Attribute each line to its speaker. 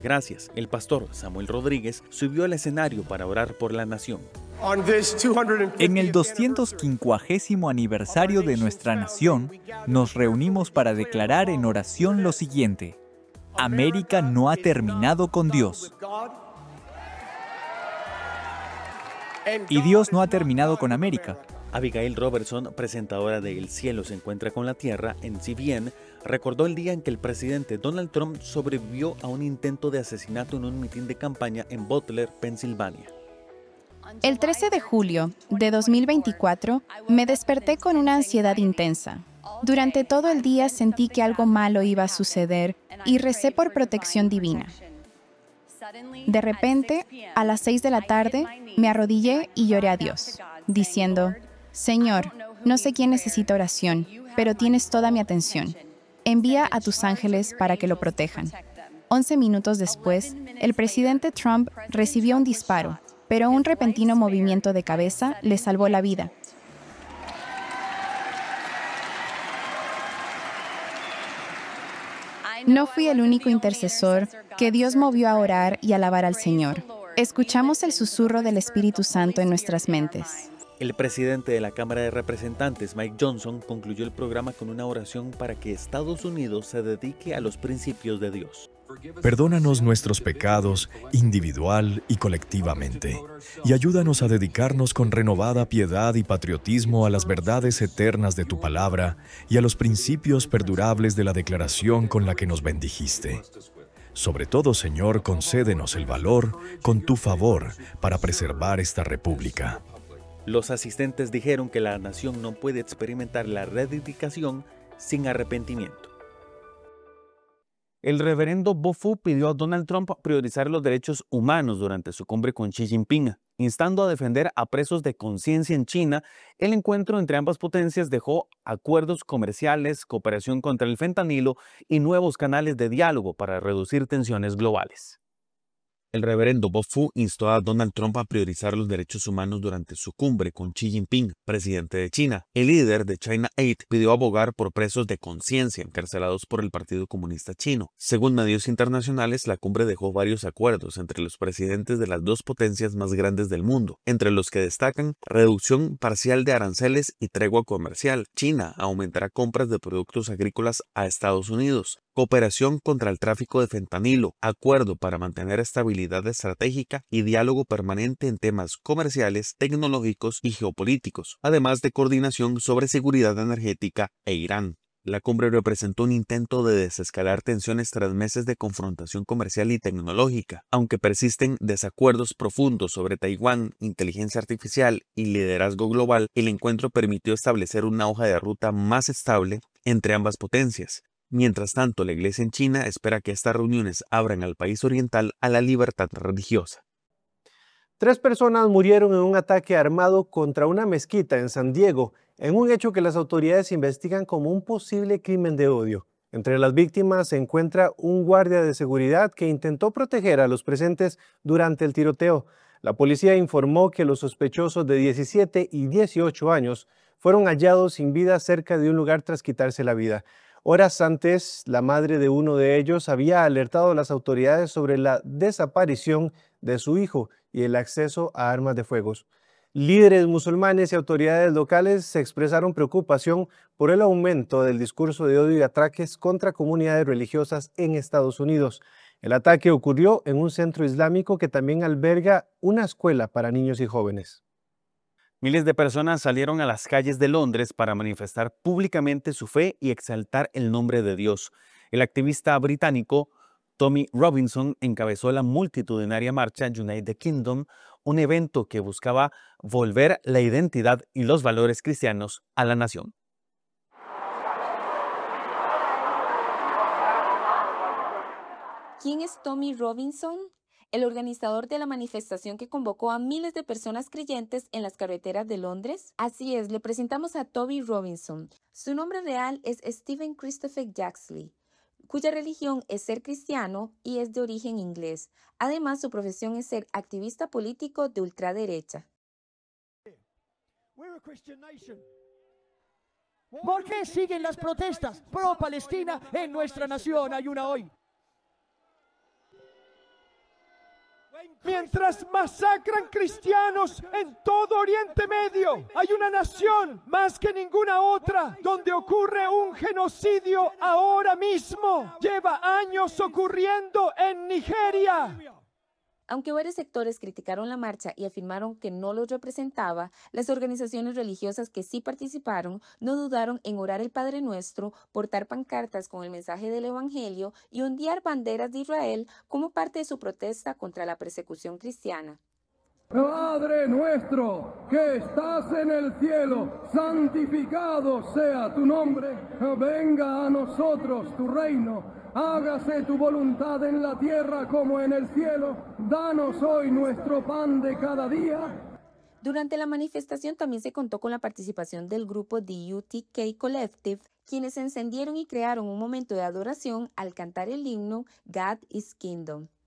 Speaker 1: Gracias, el pastor Samuel Rodríguez subió al escenario para orar por la nación.
Speaker 2: En el 250 aniversario de nuestra nación, nos reunimos para declarar en oración lo siguiente: América no ha terminado con Dios. Y Dios no ha terminado con América.
Speaker 1: Abigail Robertson, presentadora de El cielo se encuentra con la tierra en CBN, recordó el día en que el presidente Donald Trump sobrevivió a un intento de asesinato en un mitin de campaña en Butler, Pensilvania.
Speaker 3: El 13 de julio de 2024 me desperté con una ansiedad intensa. Durante todo el día sentí que algo malo iba a suceder y recé por protección divina. De repente, a las 6 de la tarde, me arrodillé y lloré a Dios, diciendo: Señor, no sé quién necesita oración, pero tienes toda mi atención. Envía a tus ángeles para que lo protejan. 11 minutos después, el presidente Trump recibió un disparo, pero un repentino movimiento de cabeza le salvó la vida. No fui el único intercesor que Dios movió a orar y alabar al Señor. Escuchamos el susurro del Espíritu Santo en nuestras mentes.
Speaker 1: El presidente de la Cámara de Representantes, Mike Johnson, concluyó el programa con una oración para que Estados Unidos se dedique a los principios de Dios.
Speaker 4: Perdónanos nuestros pecados individual y colectivamente, y ayúdanos a dedicarnos con renovada piedad y patriotismo a las verdades eternas de tu palabra y a los principios perdurables de la declaración con la que nos bendijiste. Sobre todo, Señor, concédenos el valor, con tu favor, para preservar esta república.
Speaker 1: Los asistentes dijeron que la nación no puede experimentar la rededicación sin arrepentimiento. El reverendo Bo Fu pidió a Donald Trump priorizar los derechos humanos durante su cumbre con Xi Jinping, instando a defender a presos de conciencia en China. El encuentro entre ambas potencias dejó acuerdos comerciales, cooperación contra el fentanilo y nuevos canales de diálogo para reducir tensiones globales. El reverendo Bo Fu instó a Donald Trump a priorizar los derechos humanos durante su cumbre con Xi Jinping, presidente de China. El líder de China Aid pidió abogar por presos de conciencia encarcelados por el Partido Comunista Chino. Según medios internacionales, la cumbre dejó varios acuerdos entre los presidentes de las dos potencias más grandes del mundo, entre los que destacan reducción parcial de aranceles y tregua comercial. China aumentará compras de productos agrícolas a Estados Unidos. Cooperación contra el tráfico de fentanilo, acuerdo para mantener estabilidad estratégica y diálogo permanente en temas comerciales, tecnológicos y geopolíticos, además de coordinación sobre seguridad energética e Irán. La cumbre representó un intento de desescalar tensiones tras meses de confrontación comercial y tecnológica. Aunque persisten desacuerdos profundos sobre Taiwán, inteligencia artificial y liderazgo global, el encuentro permitió establecer una hoja de ruta más estable entre ambas potencias. Mientras tanto, la Iglesia en China espera que estas reuniones abran al país oriental a la libertad religiosa.
Speaker 5: 3 personas murieron en un ataque armado contra una mezquita en San Diego, en un hecho que las autoridades investigan como un posible crimen de odio. Entre las víctimas se encuentra un guardia de seguridad que intentó proteger a los presentes durante el tiroteo. La policía informó que los sospechosos de 17 y 18 años fueron hallados sin vida cerca de un lugar tras quitarse la vida. Horas antes, la madre de uno de ellos había alertado a las autoridades sobre la desaparición de su hijo y el acceso a armas de fuego. Líderes musulmanes y autoridades locales se expresaron preocupación por el aumento del discurso de odio y ataques contra comunidades religiosas en Estados Unidos. El ataque ocurrió en un centro islámico que también alberga una escuela para niños y jóvenes.
Speaker 1: Miles de personas salieron a las calles de Londres para manifestar públicamente su fe y exaltar el nombre de Dios. El activista británico Tommy Robinson encabezó la multitudinaria marcha Unite the Kingdom, un evento que buscaba volver la identidad y los valores cristianos a la nación.
Speaker 6: ¿Quién es Tommy Robinson? El organizador de la manifestación que convocó a miles de personas creyentes en las carreteras de Londres. Así es, le presentamos a Tommy Robinson. Su nombre real es Stephen Christopher Jaxley, cuya religión es ser cristiano y es de origen inglés. Además, su profesión es ser activista político de ultraderecha.
Speaker 7: ¿Por qué siguen las protestas pro-Palestina en nuestra nación? Hay una hoy. Mientras masacran cristianos en todo Oriente Medio, hay una nación más que ninguna otra donde ocurre un genocidio ahora mismo. Lleva años ocurriendo en Nigeria.
Speaker 6: Aunque varios sectores criticaron la marcha y afirmaron que no los representaba, las organizaciones religiosas que sí participaron no dudaron en orar el Padre Nuestro, portar pancartas con el mensaje del Evangelio y ondear banderas de Israel como parte de su protesta contra la persecución cristiana.
Speaker 8: Padre nuestro, que estás en el cielo, santificado sea tu nombre. Venga a nosotros tu reino. Hágase tu voluntad en la tierra como en el cielo. Danos hoy nuestro pan de cada día.
Speaker 6: Durante la manifestación también se contó con la participación del grupo The UTK Collective, quienes encendieron y crearon un momento de adoración al cantar el himno God is Kingdom.